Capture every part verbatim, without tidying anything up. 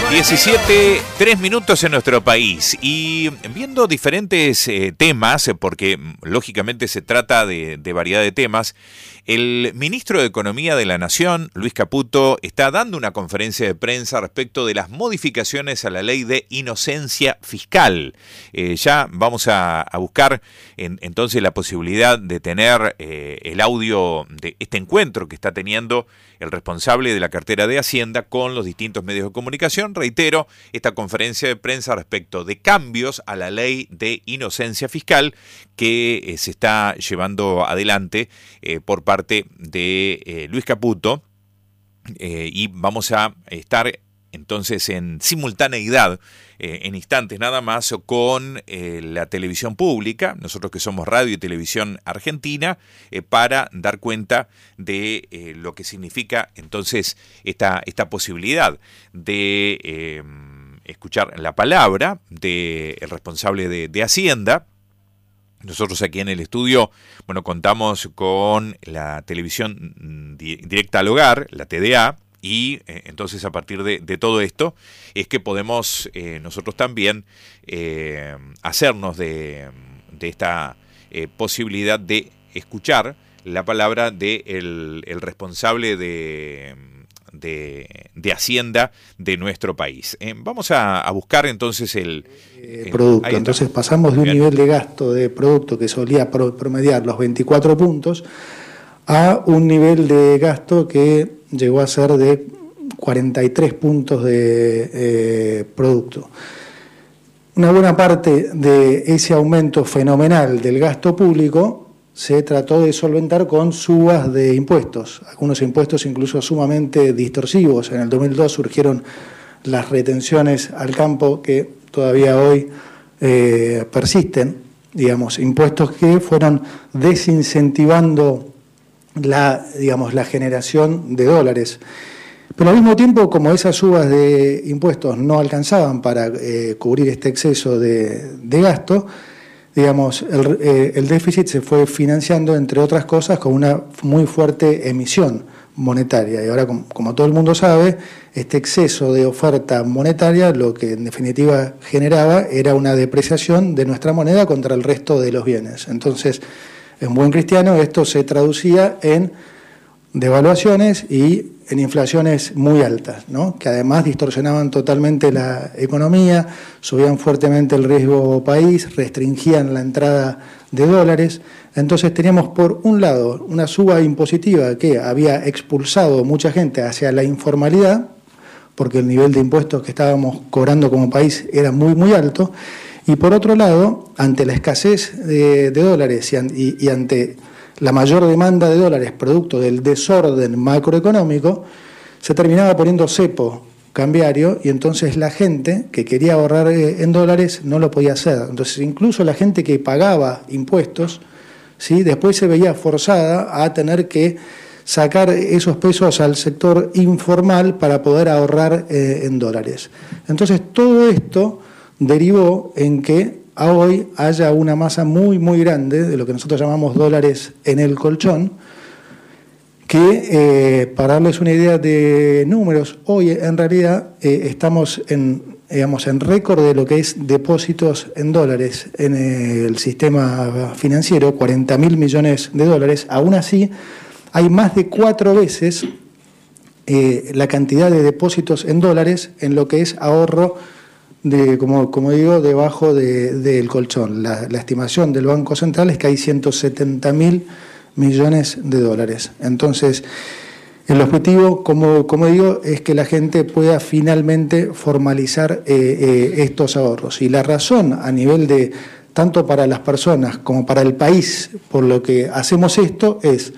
diecisiete, tres minutos en nuestro país y viendo diferentes eh, temas, porque lógicamente se trata de, de variedad de temas, el ministro de Economía de la Nación, Luis Caputo, está dando una conferencia de prensa respecto de las modificaciones a la ley de inocencia fiscal. Eh, ya vamos a, a buscar en, entonces la posibilidad de tener eh, el audio de este encuentro que está teniendo el responsable de la cartera de Hacienda con los distintos medios de comunicación. Reitero, esta conferencia de prensa respecto de cambios a la ley de inocencia fiscal que eh, se está llevando adelante eh, por parte de eh, Luis Caputo, eh, y vamos a estar entonces en simultaneidad, eh, en instantes nada más, con eh, la televisión pública, nosotros que somos radio y televisión argentina, eh, para dar cuenta de eh, lo que significa entonces esta, esta posibilidad de eh, escuchar la palabra del responsable de, de Hacienda. Nosotros aquí en el estudio, bueno, contamos con la televisión directa al hogar, la T D A, y eh, entonces a partir de, de todo esto es que podemos eh, nosotros también eh, hacernos de, de esta eh, posibilidad de escuchar la palabra del de el responsable de... De, de Hacienda de nuestro país. Eh, vamos a, a buscar entonces el, el producto. Entonces pasamos de un Bien. nivel de gasto de producto que solía promediar los veinticuatro puntos a un nivel de gasto que llegó a ser de cuarenta y tres puntos de eh, producto. Una buena parte de ese aumento fenomenal del gasto público se trató de solventar con subas de impuestos, algunos impuestos incluso sumamente distorsivos. En el dos mil dos surgieron las retenciones al campo que todavía hoy eh, persisten, digamos, impuestos que fueron desincentivando la, digamos, la generación de dólares. Pero al mismo tiempo, como esas subas de impuestos no alcanzaban para eh, cubrir este exceso de, de gasto, digamos, el, eh, el déficit se fue financiando, entre otras cosas, con una muy fuerte emisión monetaria. Y ahora, como, como todo el mundo sabe, este exceso de oferta monetaria lo que en definitiva generaba era una depreciación de nuestra moneda contra el resto de los bienes. Entonces, en buen cristiano, esto se traducía en devaluaciones y en inflaciones muy altas, ¿no? Que además distorsionaban totalmente la economía, subían fuertemente el riesgo país, restringían la entrada de dólares. Entonces teníamos por un lado una suba impositiva que había expulsado mucha gente hacia la informalidad, porque el nivel de impuestos que estábamos cobrando como país era muy, muy alto, y por otro lado, ante la escasez de, de dólares y, y, y ante la mayor demanda de dólares producto del desorden macroeconómico, se terminaba poniendo cepo cambiario y entonces la gente que quería ahorrar en dólares no lo podía hacer. Entonces incluso la gente que pagaba impuestos, ¿sí?, después se veía forzada a tener que sacar esos pesos al sector informal para poder ahorrar eh, en dólares. Entonces todo esto derivó en que a hoy haya una masa muy, muy grande de lo que nosotros llamamos dólares en el colchón, que, eh, para darles una idea de números, hoy en realidad eh, estamos en, digamos, en récord de lo que es depósitos en dólares en el sistema financiero, cuarenta mil millones de dólares. Aún así, hay más de cuatro veces eh, la cantidad de depósitos en dólares en lo que es ahorro de, como, como digo, debajo de, del colchón. La, la estimación del Banco Central es que hay ciento setenta mil millones de dólares. Entonces, el objetivo, como, como digo, es que la gente pueda finalmente formalizar eh, eh, estos ahorros. Y la razón a nivel de, tanto para las personas como para el país, por lo que hacemos esto, es,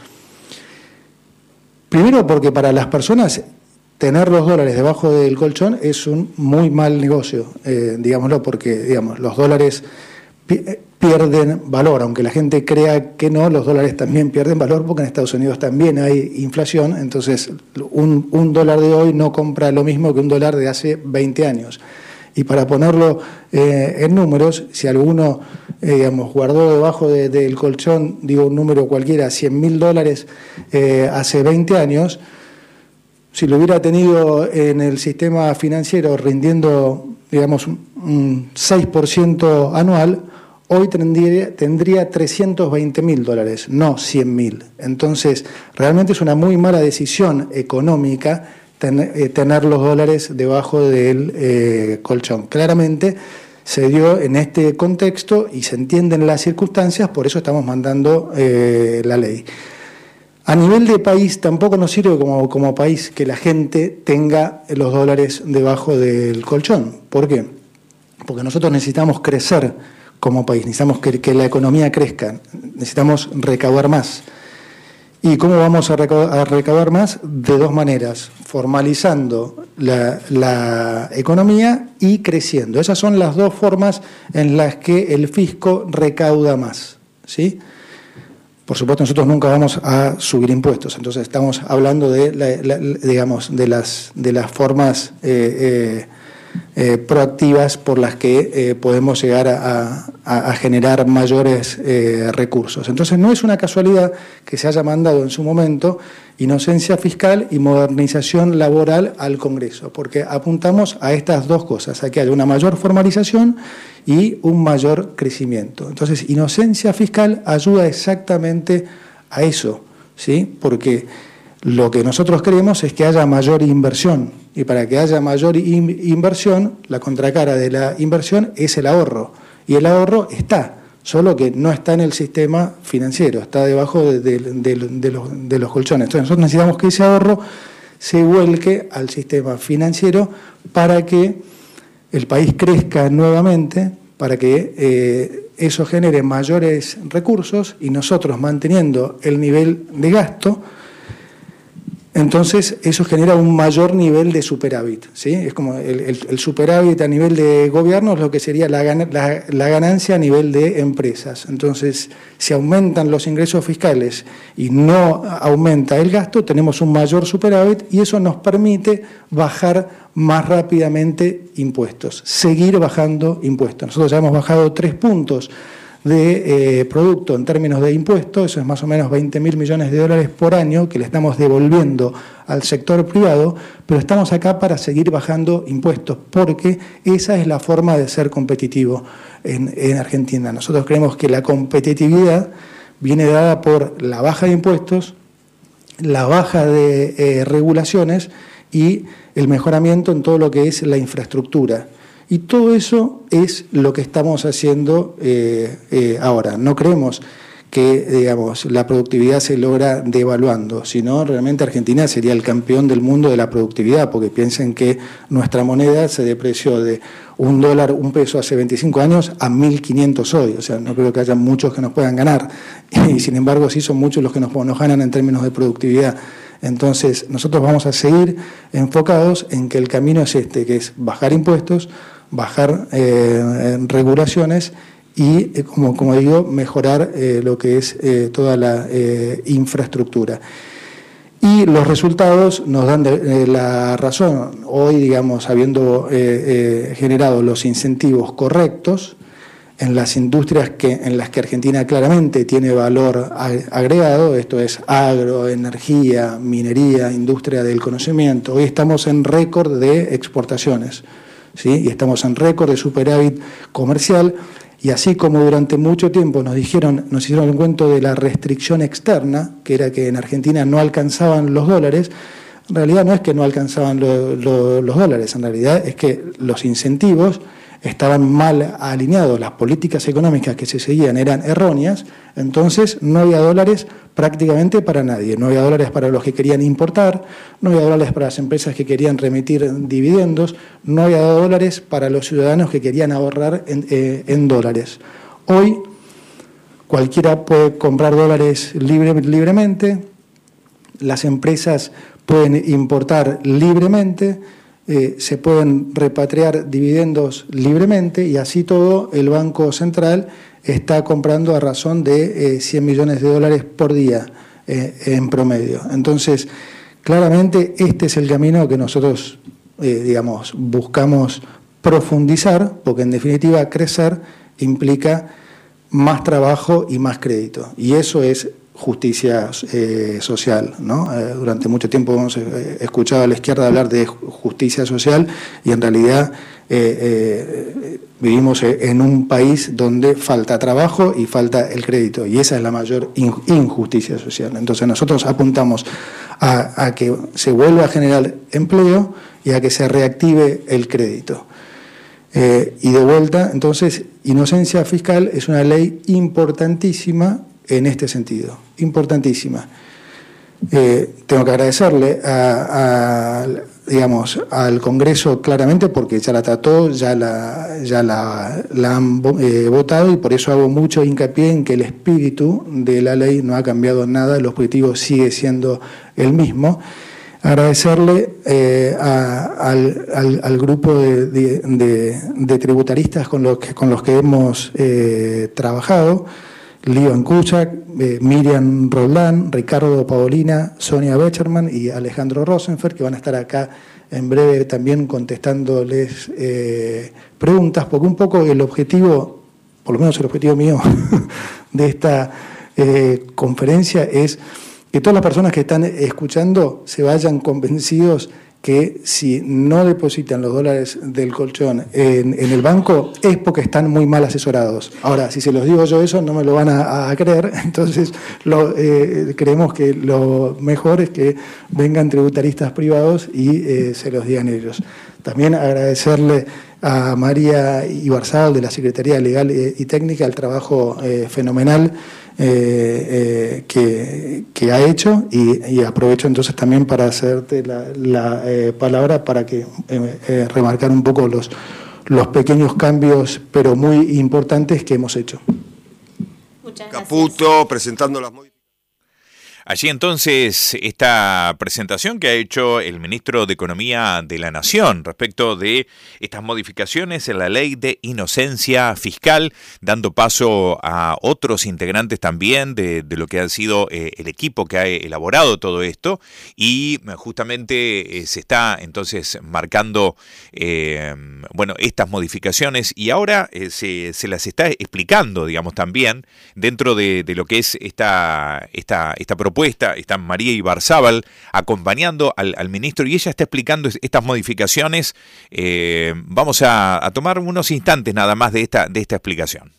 primero porque para las personas tener los dólares debajo del colchón es un muy mal negocio, eh, digámoslo, porque digamos, los dólares pi pierden valor, aunque la gente crea que no, los dólares también pierden valor porque en Estados Unidos también hay inflación, entonces un, un dólar de hoy no compra lo mismo que un dólar de hace veinte años. Y para ponerlo eh, en números, si alguno eh, digamos, guardó debajo de, del colchón, digo un número cualquiera, cien mil dólares eh, hace veinte años, si lo hubiera tenido en el sistema financiero rindiendo, digamos, un seis por ciento anual, hoy tendría, tendría trescientos veinte mil dólares, no cien mil. Entonces, realmente es una muy mala decisión económica ten, eh, tener los dólares debajo del eh, colchón. Claramente se dio en este contexto y se entienden las circunstancias, por eso estamos mandando eh, la ley. A nivel de país, tampoco nos sirve como, como país que la gente tenga los dólares debajo del colchón. ¿Por qué? Porque nosotros necesitamos crecer como país, necesitamos que, que la economía crezca, necesitamos recaudar más. ¿Y cómo vamos a recaudar, a recaudar más? De dos maneras, formalizando la, la economía y creciendo. Esas son las dos formas en las que el fisco recauda más, ¿sí? Por supuesto, nosotros nunca vamos a subir impuestos, entonces estamos hablando de, la, la, digamos, de las, de las formas eh, eh, eh, proactivas por las que eh, podemos llegar a, a, a generar mayores eh, recursos. Entonces, no es una casualidad que se haya mandado en su momento inocencia fiscal y modernización laboral al Congreso, porque apuntamos a estas dos cosas, a que haya una mayor formalización y un mayor crecimiento. Entonces, inocencia fiscal ayuda exactamente a eso, ¿sí? Porque lo que nosotros queremos es que haya mayor inversión, y para que haya mayor in inversión, la contracara de la inversión es el ahorro, y el ahorro está, solo que no está en el sistema financiero, está debajo de, de, de, de, los, de los colchones. Entonces, nosotros necesitamos que ese ahorro se vuelque al sistema financiero para que el país crezca nuevamente, para que eh, eso genere mayores recursos y nosotros manteniendo el nivel de gasto, entonces eso genera un mayor nivel de superávit, ¿sí? Es como el, el, el superávit a nivel de gobierno es lo que sería la, la, la ganancia a nivel de empresas. Entonces, si aumentan los ingresos fiscales y no aumenta el gasto, tenemos un mayor superávit y eso nos permite bajar más rápidamente impuestos, seguir bajando impuestos. Nosotros ya hemos bajado tres puntos de eh, producto en términos de impuestos, eso es más o menos veinte mil millones de dólares por año que le estamos devolviendo al sector privado, pero estamos acá para seguir bajando impuestos, porque esa es la forma de ser competitivo en, en Argentina. Nosotros creemos que la competitividad viene dada por la baja de impuestos, la baja de eh, regulaciones y el mejoramiento en todo lo que es la infraestructura. Y todo eso es lo que estamos haciendo eh, eh, ahora. No creemos que, digamos, la productividad se logra devaluando, sino realmente Argentina sería el campeón del mundo de la productividad, porque piensen que nuestra moneda se depreció de un dólar, un peso hace veinticinco años a mil quinientos hoy. O sea, no creo que haya muchos que nos puedan ganar. Y sin embargo, sí son muchos los que nos, nos ganan en términos de productividad. Entonces, nosotros vamos a seguir enfocados en que el camino es este, que es bajar impuestos, bajar eh, regulaciones y, eh, como, como digo, mejorar eh, lo que es eh, toda la eh, infraestructura. Y los resultados nos dan de, eh, la razón. Hoy, digamos, habiendo eh, eh, generado los incentivos correctos en las industrias que, en las que Argentina claramente tiene valor agregado, esto es agro, energía, minería, industria del conocimiento, hoy estamos en récord de exportaciones, ¿sí? Y estamos en récord de superávit comercial, y así como durante mucho tiempo nos dijeron, nos hicieron el cuento de la restricción externa, que era que en Argentina no alcanzaban los dólares, en realidad no es que no alcanzaban lo, lo, los dólares, en realidad es que los incentivos estaban mal alineados, las políticas económicas que se seguían eran erróneas, entonces no había dólares prácticamente para nadie, no había dólares para los que querían importar, no había dólares para las empresas que querían remitir dividendos, no había dólares para los ciudadanos que querían ahorrar en, eh, en dólares. Hoy cualquiera puede comprar dólares libre, libremente, las empresas pueden importar libremente, Eh, se pueden repatriar dividendos libremente y así todo el Banco Central está comprando a razón de eh, cien millones de dólares por día eh, en promedio. Entonces, claramente este es el camino que nosotros, eh, digamos, buscamos profundizar, porque en definitiva crecer implica más trabajo y más crédito. Y eso es justicia eh, social, ¿no? Eh, durante mucho tiempo hemos eh, escuchado a la izquierda hablar de justicia social y en realidad eh, eh, vivimos en un país donde falta trabajo y falta el crédito, y esa es la mayor injusticia social. Entonces nosotros apuntamos a, a que se vuelva a generar empleo y a que se reactive el crédito. Eh, y de vuelta, entonces, inocencia fiscal es una ley importantísima en este sentido, importantísima. Eh, tengo que agradecerle a, a, digamos, al Congreso claramente porque ya la trató, ya la, ya la, la han eh, votado, y por eso hago mucho hincapié en que el espíritu de la ley no ha cambiado nada, el objetivo sigue siendo el mismo. Agradecerle eh, a, al, al, al grupo de, de, de, de tributaristas con los que, con los que hemos eh, trabajado, Lío Ancuchac, eh, Miriam Roldán, Ricardo Paolina, Sonia Becherman y Alejandro Rosenfeld, que van a estar acá en breve también contestándoles eh, preguntas, porque un poco el objetivo, por lo menos el objetivo mío de esta eh, conferencia es que todas las personas que están escuchando se vayan convencidos que si no depositan los dólares del colchón en, en el banco es porque están muy mal asesorados. Ahora, si se los digo yo eso, no me lo van a, a creer, entonces lo, eh, creemos que lo mejor es que vengan tributaristas privados y eh, se los digan ellos. También agradecerle a María Ibarzabal de la Secretaría Legal y Técnica el trabajo eh, fenomenal Eh, eh, que, que ha hecho, y, y aprovecho entonces también para hacerte la, la eh, palabra para que eh, eh, remarcar un poco los, los pequeños cambios pero muy importantes que hemos hecho. Muchas gracias. Caputo presentando las modificaciones. Allí entonces esta presentación que ha hecho el ministro de Economía de la Nación respecto de estas modificaciones en la ley de inocencia fiscal, dando paso a otros integrantes también de, de lo que ha sido eh, el equipo que ha elaborado todo esto, y justamente eh, se está entonces marcando eh, bueno, estas modificaciones, y ahora eh, se, se las está explicando, digamos, también dentro de, de lo que es esta, esta, esta propuesta. Está María Ibarzabal acompañando al, al ministro y ella está explicando estas modificaciones. Eh, vamos a, a tomar unos instantes nada más de esta, de esta explicación.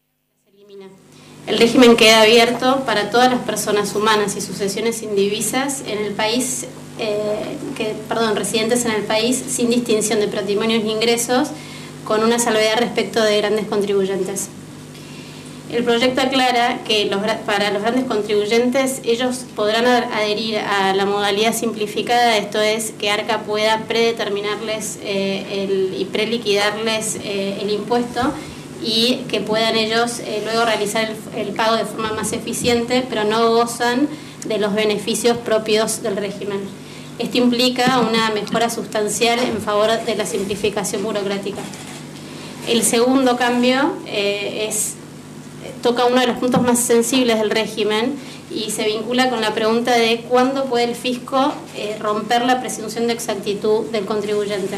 El régimen queda abierto para todas las personas humanas y sucesiones indivisas en el país, eh, que, perdón, residentes en el país sin distinción de patrimonios ni ingresos, con una salvedad respecto de grandes contribuyentes. El proyecto aclara que los, para los grandes contribuyentes ellos podrán adherir a la modalidad simplificada, esto es que ARCA pueda predeterminarles eh, el, y preliquidarles eh, el impuesto y que puedan ellos eh, luego realizar el, el pago de forma más eficiente, pero no gozan de los beneficios propios del régimen. Esto implica una mejora sustancial en favor de la simplificación burocrática. El segundo cambio eh, es... toca uno de los puntos más sensibles del régimen y se vincula con la pregunta de cuándo puede el fisco eh, romper la presunción de exactitud del contribuyente.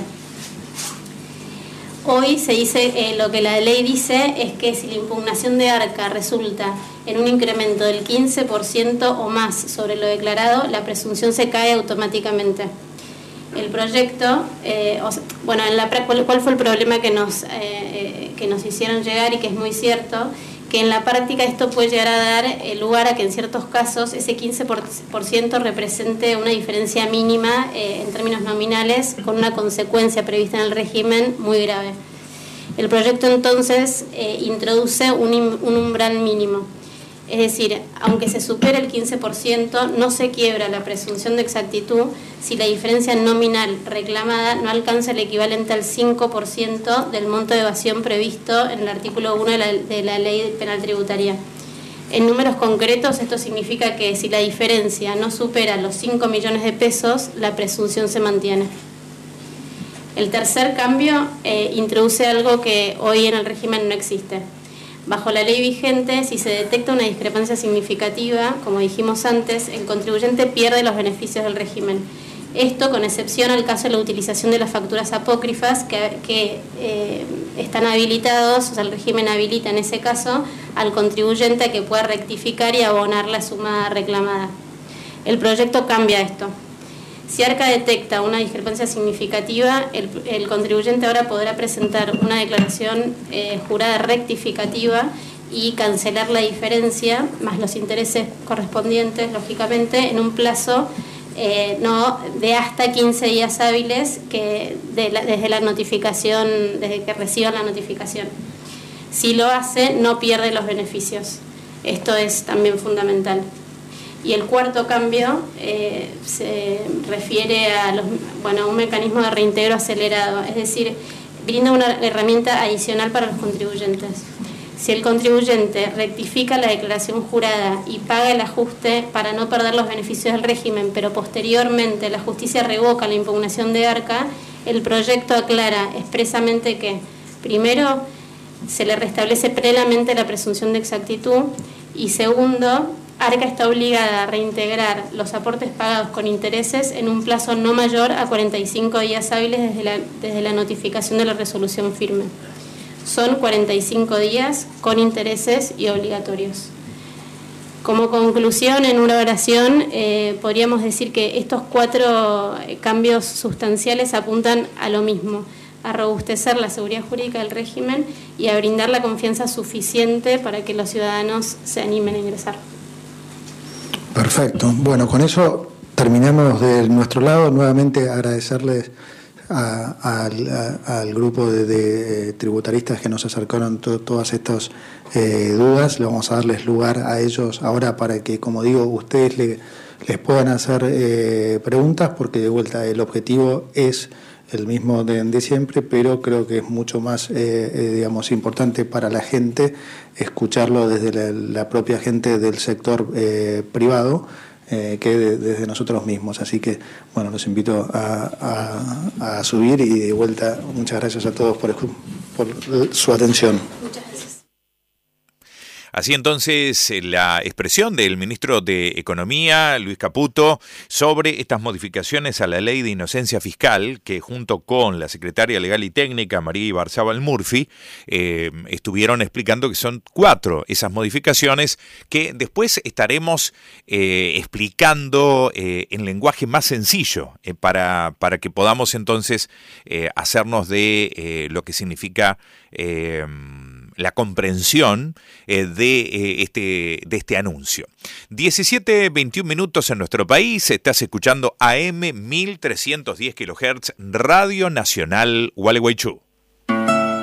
Hoy se dice, eh, lo que la ley dice es que si la impugnación de ARCA resulta en un incremento del quince por ciento o más sobre lo declarado, la presunción se cae automáticamente. El proyecto, eh, o sea, bueno, en la, ¿cuál, ¿cuál fue el problema que nos, eh, que nos hicieron llegar y que es muy cierto? Que en la práctica esto puede llegar a dar lugar a que en ciertos casos ese quince por ciento represente una diferencia mínima eh, en términos nominales, con una consecuencia prevista en el régimen muy grave. El proyecto entonces eh, introduce un, un umbral mínimo. Es decir, aunque se supere el quince por ciento, no se quiebra la presunción de exactitud si la diferencia nominal reclamada no alcanza el equivalente al cinco por ciento del monto de evasión previsto en el artículo uno de la, de la Ley Penal Tributaria. En números concretos, esto significa que si la diferencia no supera los cinco millones de pesos, la presunción se mantiene. El tercer cambio eh, introduce algo que hoy en el régimen no existe. Bajo la ley vigente, si se detecta una discrepancia significativa, como dijimos antes, el contribuyente pierde los beneficios del régimen. Esto con excepción al caso de la utilización de las facturas apócrifas que, que eh, están habilitados, o sea, el régimen habilita en ese caso al contribuyente a que pueda rectificar y abonar la suma reclamada. El proyecto cambia esto. Si ARCA detecta una discrepancia significativa, el, el contribuyente ahora podrá presentar una declaración eh, jurada rectificativa y cancelar la diferencia, más los intereses correspondientes, lógicamente, en un plazo eh, no de hasta quince días hábiles que de la, desde la notificación, desde que reciban la notificación. Si lo hace, no pierde los beneficios. Esto es también fundamental. Y el cuarto cambio eh, se refiere a, los, bueno, a un mecanismo de reintegro acelerado, es decir, brinda una herramienta adicional para los contribuyentes. Si el contribuyente rectifica la declaración jurada y paga el ajuste para no perder los beneficios del régimen, pero posteriormente la justicia revoca la impugnación de ARCA, el proyecto aclara expresamente que, primero, se le restablece plenamente la presunción de exactitud y, segundo, ARCA está obligada a reintegrar los aportes pagados con intereses en un plazo no mayor a cuarenta y cinco días hábiles desde la, desde la notificación de la resolución firme. Son cuarenta y cinco días con intereses y obligatorios. Como conclusión, en una oración, eh, podríamos decir que estos cuatro cambios sustanciales apuntan a lo mismo: a robustecer la seguridad jurídica del régimen y a brindar la confianza suficiente para que los ciudadanos se animen a ingresar. Perfecto. Bueno, con eso terminamos de nuestro lado. Nuevamente agradecerles a, a, a, al grupo de, de tributaristas que nos acercaron to, todas estas eh, dudas. Le vamos a darles lugar a ellos ahora para que, como digo, ustedes le, les puedan hacer eh, preguntas, porque de vuelta el objetivo es el mismo de, de siempre, pero creo que es mucho más, eh, eh, digamos, importante para la gente escucharlo desde la, la propia gente del sector eh, privado eh, que de, desde nosotros mismos. Así que, bueno, los invito a, a, a subir y de vuelta, muchas gracias a todos por, por su atención. Muchas gracias. Así entonces, la expresión del ministro de Economía, Luis Caputo, sobre estas modificaciones a la Ley de Inocencia Fiscal, que junto con la secretaria legal y técnica, María Ibarzábal Murphy, eh, estuvieron explicando que son cuatro esas modificaciones que después estaremos eh, explicando eh, en lenguaje más sencillo, eh, para, para que podamos entonces eh, hacernos de eh, lo que significa Eh, la comprensión eh, de, eh, este, de este anuncio. diecisiete veintiún minutos en nuestro país. Estás escuchando A M mil trescientos diez kilohertz, Radio Nacional Gualeguaychú.